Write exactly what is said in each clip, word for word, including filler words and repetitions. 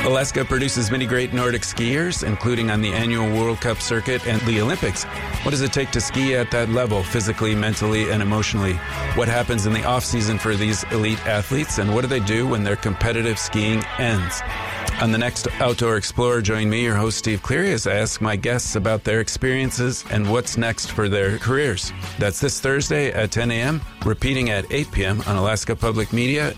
Alaska produces many great Nordic skiers, including on the annual World Cup circuit and the Olympics. What does it take to ski at that level, physically, mentally, and emotionally? What happens in the off-season for these elite athletes, and what do they do when their competitive skiing ends? On the next Outdoor Explorer, join me, your host Steve Cleary, as I ask my guests about their experiences and what's next for their careers. That's this Thursday at ten a.m., repeating at eight p.m. on Alaska Public Media.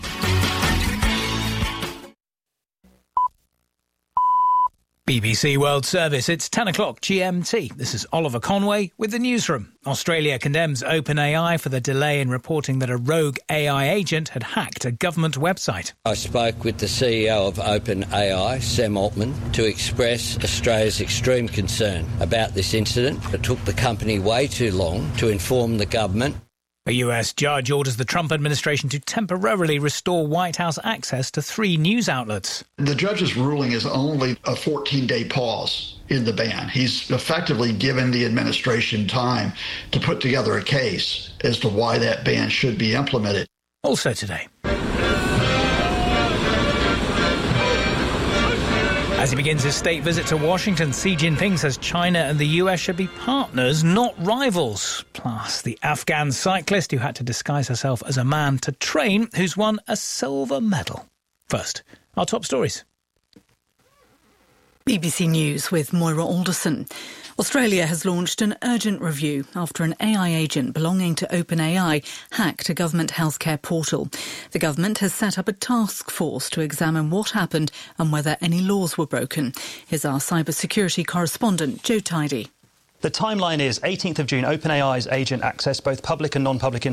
B B C World Service, it's ten o'clock G M T. This is Oliver Conway with the newsroom. Australia condemns OpenAI for the delay in reporting that a rogue A I agent had hacked a government website. I spoke with the C E O of OpenAI, Sam Altman, to express Australia's extreme concern about this incident. It took the company way too long to inform the government. A U S judge orders the Trump administration to temporarily restore White House access to three news outlets. The judge's ruling is only a fourteen-day pause in the ban. He's effectively given the administration time to put together a case as to why that ban should be implemented. Also today, as he begins his state visit to Washington, Xi Jinping says China and the U S should be partners, not rivals. Plus, the Afghan cyclist who had to disguise herself as a man to train, who's won a silver medal. First, our top stories. B B C News with Moira Alderson. Australia has launched an urgent review after an A I agent belonging to OpenAI hacked a government healthcare portal. The government has set up a task force to examine what happened and whether any laws were broken. Here's our cybersecurity correspondent, Joe Tidy. The timeline is eighteenth of June. OpenAI's agent accessed both public and non-public information